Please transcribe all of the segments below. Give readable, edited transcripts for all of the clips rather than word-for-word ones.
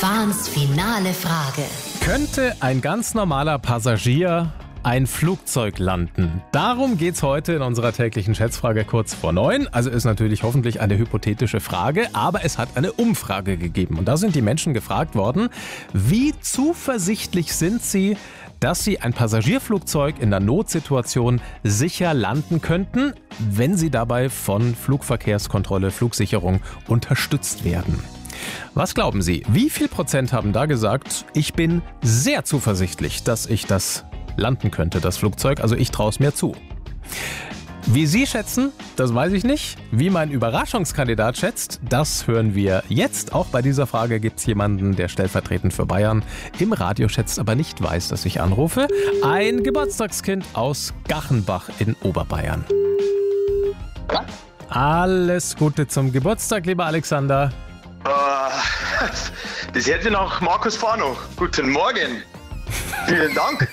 Fahns finale Frage. Könnte ein ganz normaler Passagier ein Flugzeug landen? Darum geht's heute in unserer täglichen Schätzfrage kurz vor 9. Also ist natürlich hoffentlich eine hypothetische Frage, aber es hat eine Umfrage gegeben. Und da sind die Menschen gefragt worden, wie zuversichtlich sind sie, dass sie ein Passagierflugzeug in einer Notsituation sicher landen könnten, wenn sie dabei von Flugverkehrskontrolle, Flugsicherung unterstützt werden. Was glauben Sie? Wie viel Prozent haben da gesagt, ich bin sehr zuversichtlich, dass ich das landen könnte, das Flugzeug, also ich traue es mir zu. Wie Sie schätzen, das weiß ich nicht. Wie mein Überraschungskandidat schätzt, das hören wir jetzt. Auch bei dieser Frage gibt es jemanden, der stellvertretend für Bayern im Radio schätzt, aber nicht weiß, dass ich anrufe. Ein Geburtstagskind aus Gachenbach in Oberbayern. Alles Gute zum Geburtstag, lieber Alexander. Das hätte nach Markus Fahno. Guten Morgen. Vielen Dank.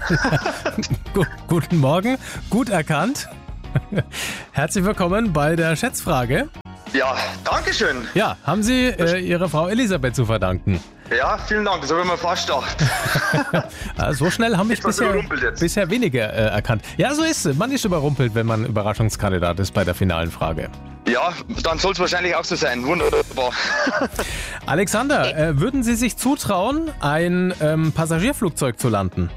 Guten Morgen, gut erkannt. Herzlich willkommen bei der Schätzfrage. Ja, danke schön. Ja, haben Sie Ihrer Frau Elisabeth zu verdanken? Ja, vielen Dank, das habe ich mir fast gedacht. So schnell haben mich bisher weniger erkannt. Ja, so ist es. Man ist überrumpelt, wenn man Überraschungskandidat ist bei der finalen Frage. Ja, dann soll es wahrscheinlich auch so sein. Wunderbar. Alexander, würden Sie sich zutrauen, ein Passagierflugzeug zu landen?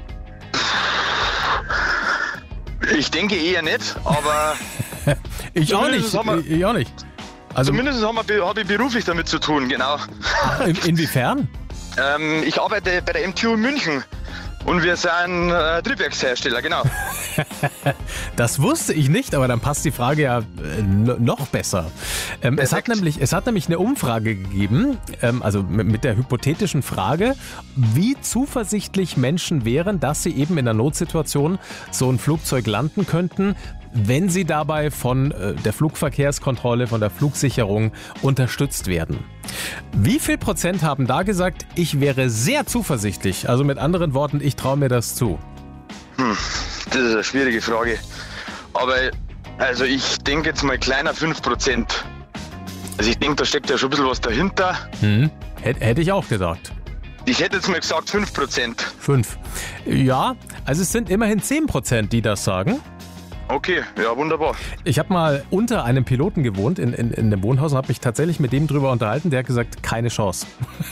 Ich denke eher nicht, aber... Ich auch nicht. Also, zumindest habe ich beruflich damit zu tun, genau. Inwiefern? Ich arbeite bei der MTU München und wir sind Triebwerkshersteller, genau. Das wusste ich nicht, aber dann passt die Frage ja noch besser. Es hat nämlich eine Umfrage gegeben, also mit der hypothetischen Frage, wie zuversichtlich Menschen wären, dass sie eben in einer Notsituation so ein Flugzeug landen könnten, wenn sie dabei von der Flugverkehrskontrolle, von der Flugsicherung unterstützt werden. Wie viel Prozent haben da gesagt, ich wäre sehr zuversichtlich? Also mit anderen Worten, ich traue mir das zu. Das ist eine schwierige Frage. Aber also ich denke jetzt mal kleiner 5%. Also ich denke, da steckt ja schon ein bisschen was dahinter. Hätte ich auch gedacht. Ich hätte jetzt mal gesagt 5%. 5. Ja, also es sind immerhin 10%, die das sagen. Okay, ja, wunderbar. Ich habe mal unter einem Piloten gewohnt in einem Wohnhaus und habe mich tatsächlich mit dem drüber unterhalten. Der hat gesagt, keine Chance.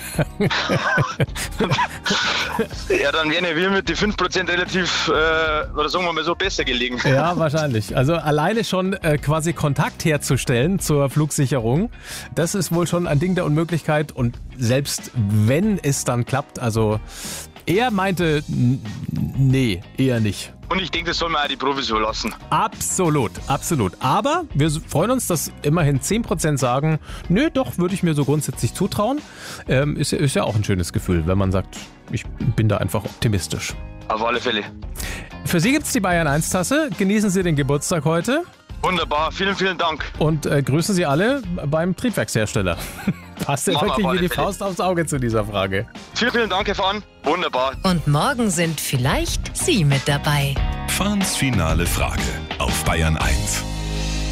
Ja, dann wären ja wir mit den 5% relativ, oder sagen wir mal so, besser gelegen. Ja, wahrscheinlich. Also alleine schon quasi Kontakt herzustellen zur Flugsicherung, das ist wohl schon ein Ding der Unmöglichkeit. Und selbst wenn es dann klappt, also er meinte, nee, eher nicht. Und ich denke, das soll man auch die Profis überlassen. Absolut. Aber wir freuen uns, dass immerhin 10% sagen, nö, doch, würde ich mir so grundsätzlich zutrauen. Ist ja auch ein schönes Gefühl, wenn man sagt, ich bin da einfach optimistisch. Auf alle Fälle. Für Sie gibt's die Bayern 1 Tasse. Genießen Sie den Geburtstag heute. Wunderbar, vielen Dank. Und grüßen Sie alle beim Triebwerkshersteller. Passt ja wirklich wie die Faust aufs Auge zu dieser Frage. Vielen Dank, Herr Fahn. Wunderbar. Und morgen sind vielleicht Sie mit dabei. Fahns finale Frage auf Bayern 1.